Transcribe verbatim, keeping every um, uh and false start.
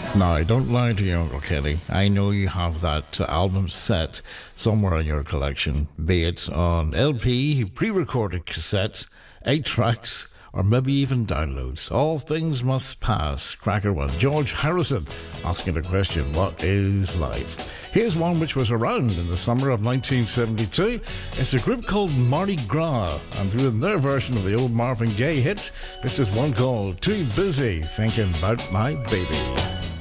Now, don't lie to you, Uncle Kenny. I know you have that uh, album set somewhere in your collection, be it on L P, pre-recorded cassette, eight tracks, or maybe even downloads. All things must pass. Cracker one. George Harrison asking the question, what is life? Here's one which was around in the summer of nineteen seventy-two. It's a group called Mardi Gras, and doing their version of the old Marvin Gaye hit, this is one called Too Busy Thinking About My Baby.